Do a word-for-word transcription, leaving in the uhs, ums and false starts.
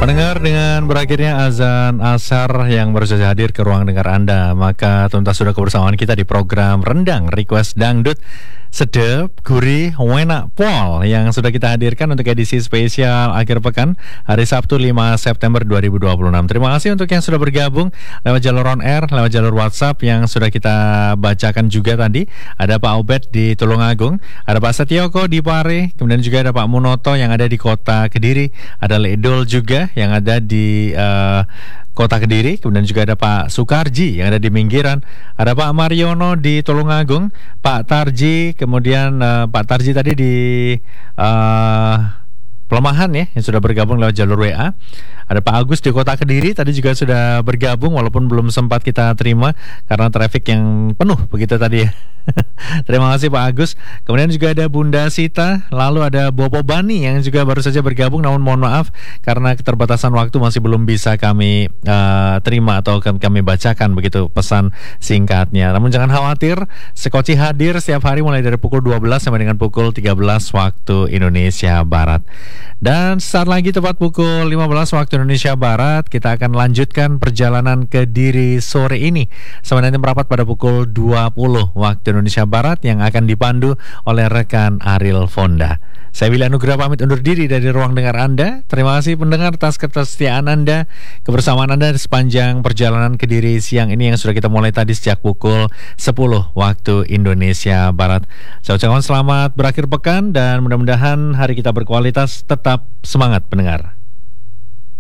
Pendengar, dengan berakhirnya azan asar yang baru saja hadir ke ruang dengar Anda, maka tuntas sudah kebersamaan kita di program Rendang Request Dangdut sedep, gurih, enak pol yang sudah kita hadirkan untuk edisi spesial akhir pekan hari Sabtu lima September dua ribu dua puluh enam. Terima kasih untuk yang sudah bergabung lewat jalur on air, lewat jalur WhatsApp yang sudah kita bacakan juga tadi. Ada Pak Obed di Tulungagung, ada Pak Setioko di Pare, kemudian juga ada Pak Munoto yang ada di Kota Kediri, ada Ledol juga yang ada di uh, Kota Kediri, kemudian juga ada Pak Sukarji yang ada di Minggiran, ada Pak Mariono di Tulungagung, Pak Tarji, kemudian uh, Pak Tarji tadi di uh, Pelemahan ya, yang sudah bergabung lewat jalur W A. Ada Pak Agus di Kota Kediri, tadi juga sudah bergabung walaupun belum sempat kita terima karena traffic yang penuh begitu tadi ya. Terima kasih Pak Agus. Kemudian juga ada Bunda Sita, lalu ada Bopo Bani yang juga baru saja bergabung, namun mohon maaf karena keterbatasan waktu masih belum bisa kami uh, terima atau kami bacakan begitu pesan singkatnya. Namun jangan khawatir, Sekoci hadir setiap hari mulai dari pukul dua belas sampai dengan pukul tiga belas waktu Indonesia Barat. Dan saat lagi tepat pukul lima belas waktu Indonesia Barat, kita akan lanjutkan perjalanan ke Kediri sore ini sampai nanti merapat pada pukul dua puluh waktu Indonesia Barat yang akan dipandu oleh rekan Ariel Fonda. Saya Willy Anugrah pamit undur diri dari ruang dengar Anda. Terima kasih pendengar atas ketersediaan Anda, kebersamaan Anda sepanjang perjalanan Kediri siang ini yang sudah kita mulai tadi sejak pukul sepuluh waktu Indonesia Barat. Saya ucapkan selamat berakhir pekan dan mudah-mudahan hari kita berkualitas. Tetap semangat pendengar.